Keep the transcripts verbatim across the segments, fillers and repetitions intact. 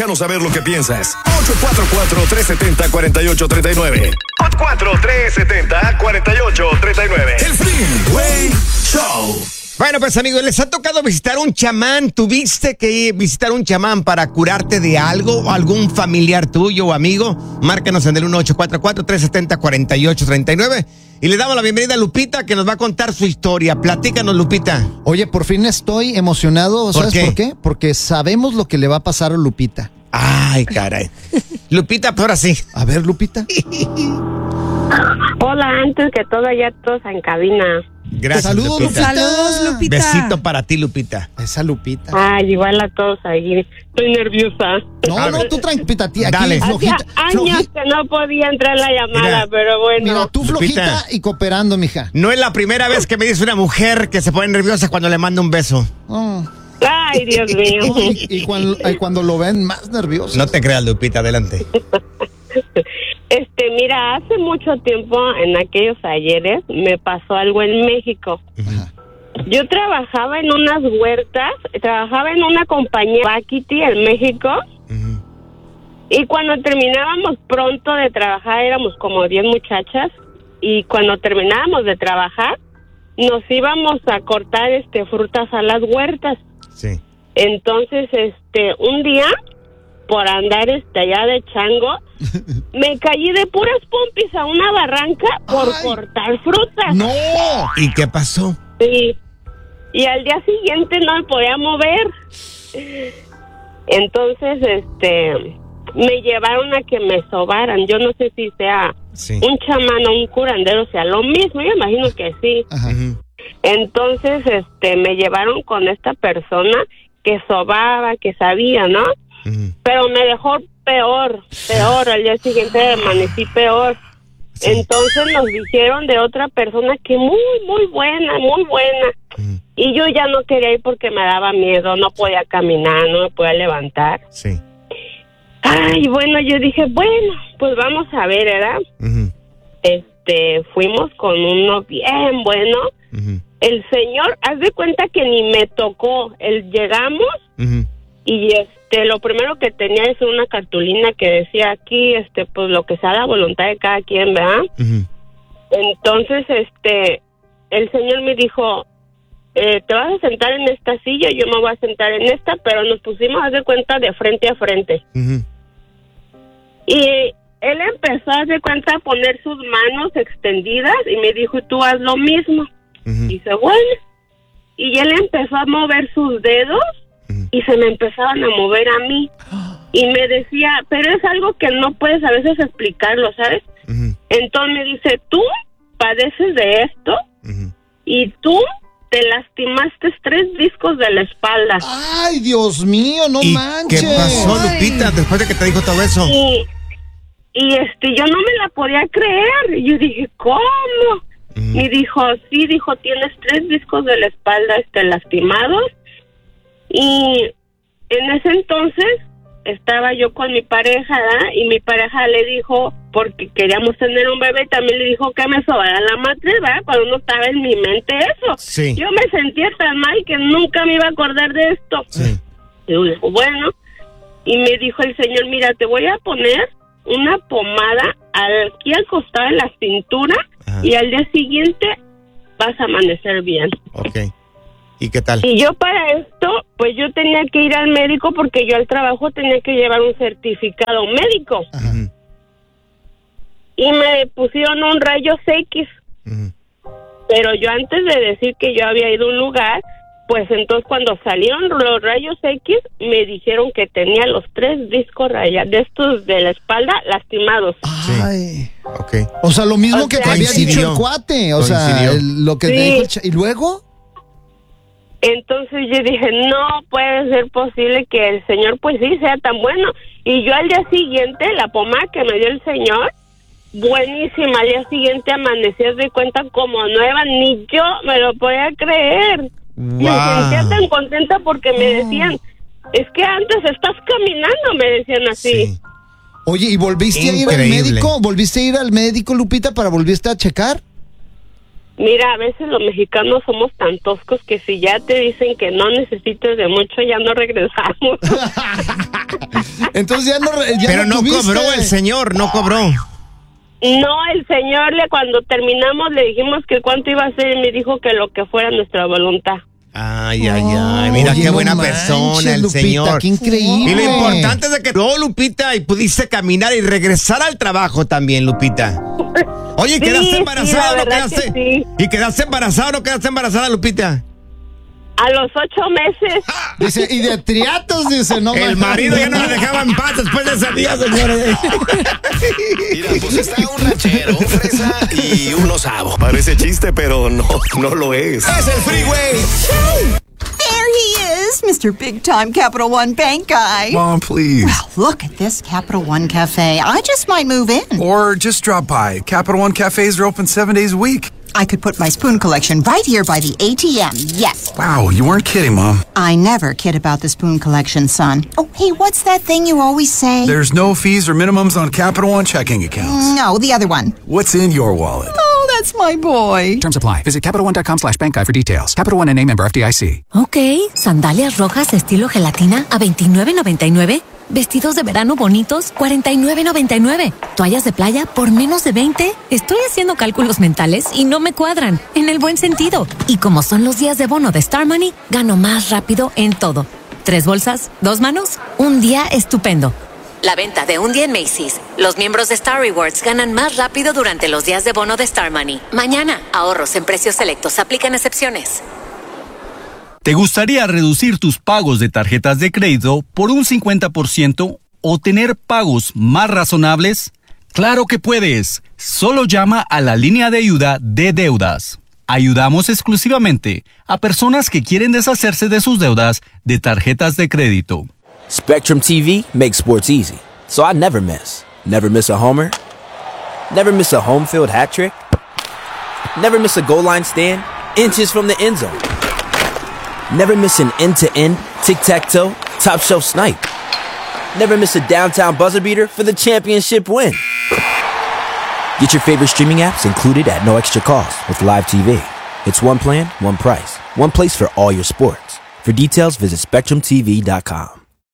Déjanos saber lo que piensas. ocho cuatro cuatro, tres siete cero, cuatro ocho tres nueve. ocho cuatro cuatro, tres siete cero, cuatro ocho tres nueve. El Freeway Show. Bueno, pues amigos, les ha tocado visitar un chamán. ¿Tuviste que visitar un chamán para curarte de algo o algún familiar tuyo o amigo? Márcanos en el uno ocho cuatro cuatro, tres siete cero, cuatro ocho tres nueve. Y le damos la bienvenida a Lupita, que nos va a contar su historia. Platícanos, Lupita. Oye, por fin estoy emocionado. ¿Sabes por qué? Porque sabemos lo que le va a pasar a Lupita. Ay, caray. Lupita, pues ahora sí. A ver, Lupita. Hola, antes que todo, ya todos en cabina. Gracias, Saludos, Lupita. Lupita. Saludos, Lupita. Besito para ti, Lupita. Esa Lupita. Ay, igual a todos ahí. Estoy nerviosa. No, no, tú tranquila, tía. Aquí Dale. flojita. Hacía años floji- que no podía entrar la llamada, Mira, pero bueno. Mira, tú flojita Lupita. y cooperando, mija. No es la primera vez que me dice una mujer que se pone nerviosa cuando le mando un beso. Oh. Ay, Dios mío. Y, y cuando, y cuando lo ven más nervioso. No te creas, Lupita, adelante. Este, mira, hace mucho tiempo, en aquellos ayeres, me pasó algo en México. Ajá. Yo trabajaba en unas huertas, trabajaba en una compañía Bakiti en México. Ujú. Y cuando terminábamos pronto de trabajar, éramos como diez muchachas, y cuando terminábamos de trabajar, nos íbamos a cortar este frutas a las huertas. Sí. Entonces, este, un día, por andar este allá de chango, me caí de puras pompis a una barranca por Ay. cortar frutas. ¡No! ¿Y qué pasó? Sí. Y al día siguiente no me podía mover. Entonces, este, me llevaron a que me sobaran. Yo no sé si sea Sí. un chamán o un curandero, sea lo mismo. Yo imagino que sí. Ajá. Ujú. Entonces, este, me llevaron con esta persona que sobaba, que sabía, ¿no? Ujú. Pero me dejó peor, peor. Al día siguiente amanecí peor. Sí. Entonces nos dijeron de otra persona que muy, muy buena, muy buena. Ujú. Y yo ya no quería ir porque me daba miedo, no podía caminar, no me podía levantar. Sí. Ay, bueno, yo dije, bueno, pues vamos a ver, ¿verdad? Ujú. Este, fuimos con uno bien bueno. Ujú. El señor, haz de cuenta que ni me tocó. El llegamos Ujú. y este, lo primero que tenía es una cartulina que decía aquí, este, pues lo que sea la voluntad de cada quien, ¿verdad? Ujú. Entonces, este, el señor me dijo, eh, te vas a sentar en esta silla, yo me voy a sentar en esta, pero nos pusimos, haz de cuenta, de frente a frente. Ujú. Y él empezó, haz de cuenta, a poner sus manos extendidas y me dijo, tú haz lo mismo. Ujú. Dice, bueno. Y él empezó a mover sus dedos Ujú. y se me empezaban a mover a mí. Y me decía, pero es algo que no puedes a veces explicarlo, ¿sabes? Ujú. Entonces me dice, tú padeces de esto Ujú. y tú te lastimaste tres discos de la espalda. Ay, Dios mío, no ¿Y manches. qué pasó, Lupita, después de que te dijo todo eso? Y, y este, yo no me la podía creer. Y yo dije, ¿cómo? Ujú. Y dijo, sí, dijo, tienes tres discos de la espalda este, lastimados. Y en ese entonces estaba yo con mi pareja, ¿verdad? Y mi pareja le dijo, porque queríamos tener un bebé, también le dijo que me sobara la matriz, ¿verdad? Cuando no estaba en mi mente eso. Sí. Yo me sentía tan mal que nunca me iba a acordar de esto. Sí. Y yo dijo, bueno, y me dijo el señor, mira, te voy a poner una pomada aquí al costado de la cintura. Ajá. Y al día siguiente vas a amanecer bien. Ok. ¿Y qué tal? Y yo para esto, pues yo tenía que ir al médico porque yo al trabajo tenía que llevar un certificado médico. Ajá. Ujú. Y me pusieron un rayos X. Ujú. Pero yo antes de decir que yo había ido a un lugar, pues entonces cuando salieron los rayos X, me dijeron que tenía los tres discos rayados, de estos de la espalda, lastimados. Ay. Ok. O sea, lo mismo O que sea, te había coincidió. dicho el cuate. O sea, Coincidió. el- lo que te Sí. dijo el cha- ¿Y luego? Entonces yo dije, no puede ser posible que el señor pues sí sea tan bueno. Y yo al día siguiente, la pomada que me dio el señor, buenísima, al día siguiente amanecí de cuenta como nueva, ni yo me lo podía creer. Me sentía tan contenta porque me decían, es que antes estás caminando, me decían así. Sí. Oye, ¿y volviste a ir al Increíble. médico? ¿Volviste a ir al médico, Lupita, para volviste a checar? Mira, a veces los mexicanos somos tan toscos que si ya te dicen que no necesitas de mucho, ya no regresamos. Entonces ya no. Ya Pero no, no cobró el señor, no cobró. No, el señor, le cuando terminamos le dijimos que cuánto iba a ser y me dijo que lo que fuera nuestra voluntad. Ay, ay, ay, mira Oye, qué no buena manches, persona el Lupita, señor. Qué increíble. Y lo importante es de que no, Lupita, y pudiste caminar y regresar al trabajo también, Lupita. Oye, Sí, ¿quedaste embarazada sí, o la no verdad quedaste? que sí. ¿Y quedaste embarazada o no quedaste embarazada, Lupita? A los ocho meses. Dice, y de triatos, dice, no El manches. marido ya no la dejaba en paz después de ese día, señores. Mira, pues está un ranchero, un fresa y un osavo. Parece chiste, pero no, no lo es. Es el Freeway. There he is, Mister Big Time Capital One Bank Guy. Mom, please. Wow, look at this Capital One Cafe. I just might move in. Or just drop by. Capital One cafes are open seven days a week. I could put my spoon collection right here by the A T M, yes. Wow, you weren't kidding, Mom. I never kid about the spoon collection, son. Oh, hey, what's that thing you always say? There's no fees or minimums on Capital One checking accounts. No, the other one. What's in your wallet? Oh, that's my boy. Terms apply. Visit CapitalOne.com slash bank guide for details. Capital One N A member F D I C. Ok, sandalias rojas estilo gelatina a veintinueve noventa y nueve. Vestidos de verano bonitos, cuarenta y nueve noventa y nueve. Toallas de playa por menos de veinte. Estoy haciendo cálculos mentales y no me cuadran, en el buen sentido. Y como son los días de bono de Star Money, gano más rápido en todo. Tres bolsas, dos manos, un día estupendo. La venta de un día en Macy's. Los miembros de Star Rewards ganan más rápido durante los días de bono de Star Money. Mañana, ahorros en precios selectos. Aplican excepciones. ¿Te gustaría reducir tus pagos de tarjetas de crédito por un cincuenta por ciento o tener pagos más razonables? ¡Claro que puedes! Solo llama a la línea de ayuda de deudas. Ayudamos exclusivamente a personas que quieren deshacerse de sus deudas de tarjetas de crédito. Spectrum T V makes sports easy, so I never miss. Never miss a homer. Never miss a home field hat trick. Never miss a goal line stand, inches from the end zone. Never miss an end-to-end, tic-tac-toe, top-shelf snipe. Never miss a downtown buzzer beater for the championship win. Get your favorite streaming apps included at no extra cost with Live T V. It's one plan, one price, one place for all your sports. For details, visit Spectrum T V dot com.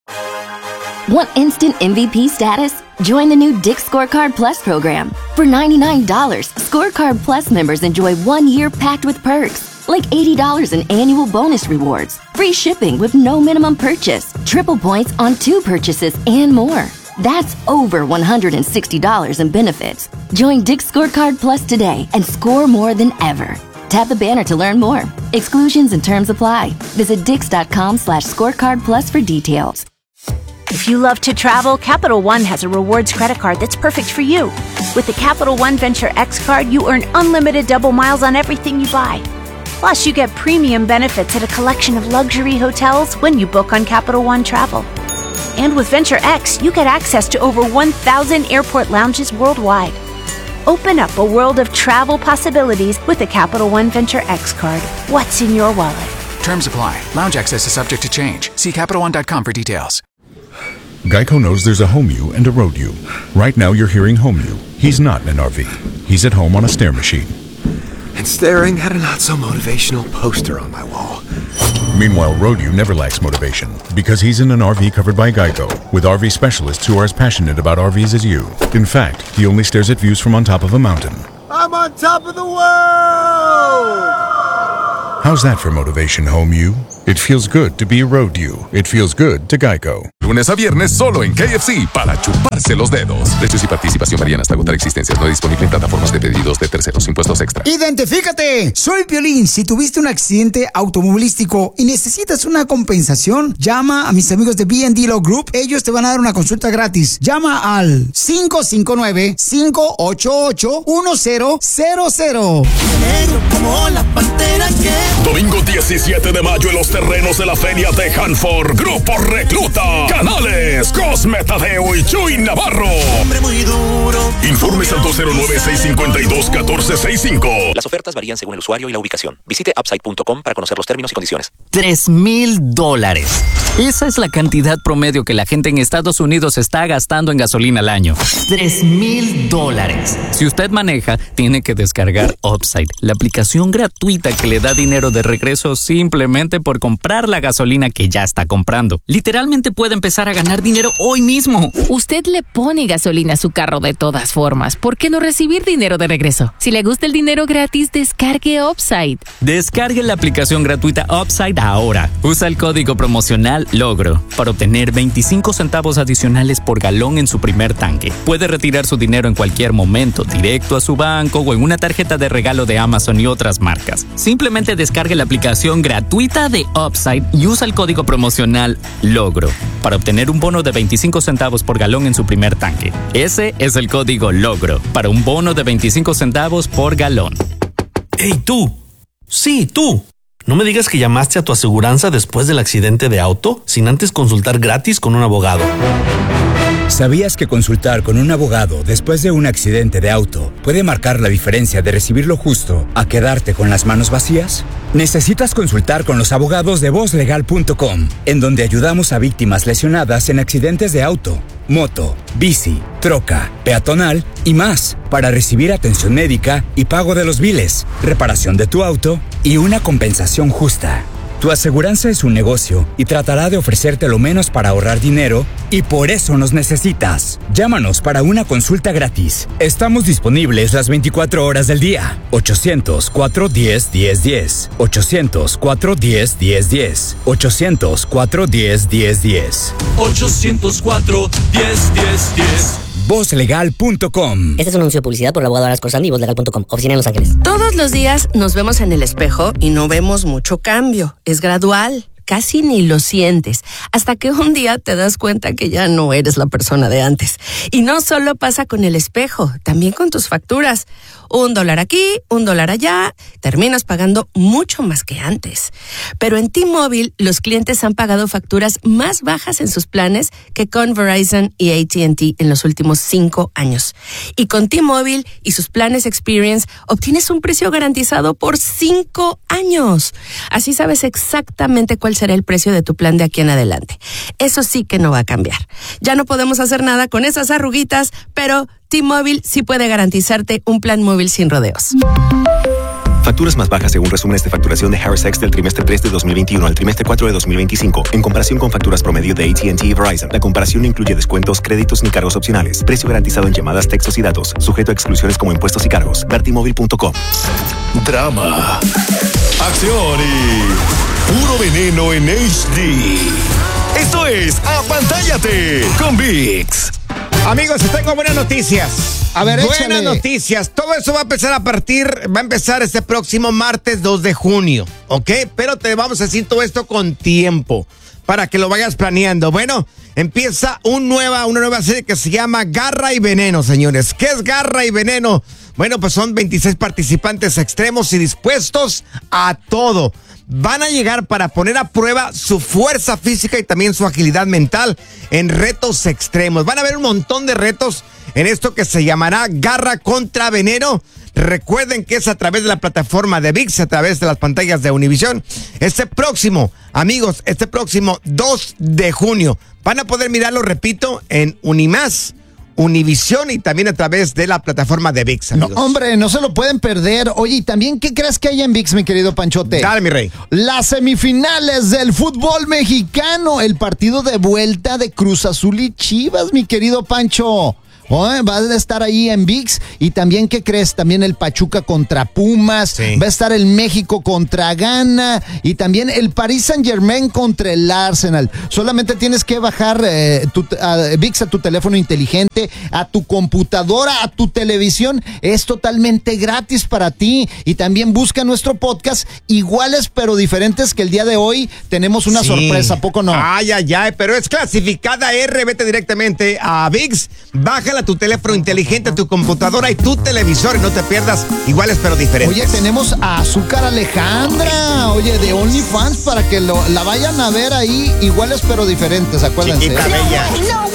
Want instant M V P status? Join the new Dick's Scorecard Plus program. For ninety-nine dollars, Scorecard Plus members enjoy one year packed with perks, like eighty dollars in annual bonus rewards, free shipping with no minimum purchase, triple points on two purchases, and more. That's over one hundred sixty dollars in benefits. Join Dick's Scorecard Plus today and score more than ever. Tap the banner to learn more. Exclusions and terms apply. Visit dix.com slash scorecard plus for details. If you love to travel, Capital One has a rewards credit card that's perfect for you. With the Capital One Venture X card, you earn unlimited double miles on everything you buy. Plus, you get premium benefits at a collection of luxury hotels when you book on Capital One Travel. And with Venture X, you get access to over one thousand airport lounges worldwide. Open up a world of travel possibilities with the Capital One Venture X card. What's in your wallet? Terms apply. Lounge access is subject to change. See Capital One dot com for details. Geico knows there's a home you and a road you. Right now you're hearing home you. He's not in an R V. He's at home on a stair machine. And staring at a not-so-motivational poster on my wall. Meanwhile, road you never lacks motivation because he's in an R V covered by Geico with R V specialists who are as passionate about R Vs as you. In fact, he only stares at views from on top of a mountain. I'm on top of the world! How's that for motivation, home you? It feels good to be a road you. It feels good to Geico. Lunes a viernes solo en K F C para chuparse los dedos. Precios y participación varían hasta agotar existencias. No disponible en plataformas de pedidos de terceros. Impuestos extra. ¡Identifícate! Soy Piolín. Si tuviste un accidente automovilístico y necesitas una compensación, llama a mis amigos de B and D Law Group. Ellos te van a dar una consulta gratis. Llama al cinco cinco nueve, cinco ocho ocho, uno cero cero cero. Como la pantera que... Domingo diecisiete de mayo en los terrenos de la feria de Hanford. Grupo Recluta. Canales, Cosme Tadeo y Chuy Navarro. Hombre muy duro. Informes al dos cero nueve, seis cinco dos, uno cuatro seis cinco. Las ofertas varían según el usuario y la ubicación. Visite upside punto com para conocer los términos y condiciones. Tres mil dólares. Esa es la cantidad promedio que la gente en Estados Unidos está gastando en gasolina al año. Tres mil dólares. Si usted maneja, tiene que descargar Upside, la aplicación gratuita que le da dinero de regreso simplemente por comprar la gasolina que ya está comprando. Literalmente puede empezar a ganar dinero hoy mismo. Usted le pone gasolina a su carro de todas formas. ¿Por qué no recibir dinero de regreso? Si le gusta el dinero gratis, descargue Upside. Descargue la aplicación gratuita Upside ahora. Usa el código promocional LOGRO para obtener veinticinco centavos adicionales por galón en su primer tanque. Puede retirar su dinero en cualquier momento, directo a su banco o en una tarjeta de regalo de Amazon y otras marcas. Simplemente descargue la aplicación gratuita de Upside y usa el código promocional LOGRO para obtener un bono de veinticinco centavos por galón en su primer tanque. Ese es el código LOGRO para un bono de veinticinco centavos por galón. ¡Ey, tú! Sí, tú. No me digas que llamaste a tu aseguranza después del accidente de auto sin antes consultar gratis con un abogado. ¿Sabías que consultar con un abogado después de un accidente de auto puede marcar la diferencia de recibir lo justo a quedarte con las manos vacías? Necesitas consultar con los abogados de voz legal punto com, en donde ayudamos a víctimas lesionadas en accidentes de auto, moto, bici, troca, peatonal y más, para recibir atención médica y pago de los biles, reparación de tu auto y una compensación justa. Tu aseguranza es un negocio y tratará de ofrecerte lo menos para ahorrar dinero, y por eso nos necesitas. Llámanos para una consulta gratis. Estamos disponibles las veinticuatro horas del día. ochocientos, cuatro diez, diez diez. ochocientos, cuatro diez, diez diez. ochocientos, cuatro diez, diez diez. ochocientos cuatro, diez, diez, diez. voz legal punto com. Este es un anuncio de publicidad por el abogado Aras Corzani y voz legal punto com. Oficina en Los Ángeles. Todos los días nos vemos en el espejo y no vemos mucho cambio. Es gradual. Casi ni lo sientes, hasta que un día te das cuenta que ya no eres la persona de antes. Y no solo pasa con el espejo, también con tus facturas. Un dólar aquí, un dólar allá, terminas pagando mucho más que antes. Pero en T-Mobile, los clientes han pagado facturas más bajas en sus planes que con Verizon y A T and T en los últimos cinco años. Y con T-Mobile y sus planes Experience, obtienes un precio garantizado por cinco años. Así sabes exactamente cuál será el precio de tu plan de aquí en adelante. Eso sí que no va a cambiar. Ya no podemos hacer nada con esas arruguitas, pero T-Mobile sí puede garantizarte un plan móvil sin rodeos. Facturas más bajas según resúmenes de facturación de Harris X del trimestre tres de dos mil veintiuno al trimestre cuatro de dos mil veinticinco. En comparación con facturas promedio de A T and T y Verizon, la comparación no incluye descuentos, créditos ni cargos opcionales. Precio garantizado en llamadas, textos y datos. Sujeto a exclusiones como impuestos y cargos. Ver T Mobile punto com. Drama, acción y puro veneno en H D. Esto es Apantállate con ViX. Amigos, tengo buenas noticias. A ver, buenas échale. noticias. Todo eso va a empezar a partir, va a empezar este próximo martes dos de junio, ¿ok? Pero te vamos a decir todo esto con tiempo para que lo vayas planeando. Bueno, empieza un nueva, una nueva serie que se llama Garra y Veneno, señores. ¿Qué es Garra y Veneno? Bueno, pues son veintiséis participantes extremos y dispuestos a todo. Van a llegar para poner a prueba su fuerza física y también su agilidad mental en retos extremos. Van a haber un montón de retos en esto que se llamará Garra contra Veneno. Recuerden que es a través de la plataforma de ViX, a través de las pantallas de Univision. Este próximo, amigos, este próximo dos de junio, van a poder mirarlo, repito, en Unimás, Univision y también a través de la plataforma de ViX, amigos. No, hombre, no se lo pueden perder. Oye, y también, ¿qué crees que hay en ViX, mi querido Panchote? Dale, mi rey. Las semifinales del fútbol mexicano, el partido de vuelta de Cruz Azul y Chivas, mi querido Pancho. Oh, va a estar ahí en ViX. Y también, ¿qué crees? También el Pachuca contra Pumas. Sí. Va a estar el México contra Ghana. Y también el Paris Saint-Germain contra el Arsenal. Solamente tienes que bajar eh, tu, a ViX a tu teléfono inteligente, a tu computadora, a tu televisión. Es totalmente gratis para ti. Y también busca nuestro podcast, iguales pero diferentes, que el día de hoy tenemos una sí. sorpresa, ¿a poco no? Ay, ay, ay, pero es clasificada R. Vete directamente a ViX. Bájala a tu teléfono inteligente, a tu computadora y tu televisor y no te pierdas iguales pero diferentes. Oye, tenemos a Azúcar Alejandra, oye, de OnlyFans, para que lo, la vayan a ver ahí, iguales pero diferentes, acuérdense. Chiquita bella.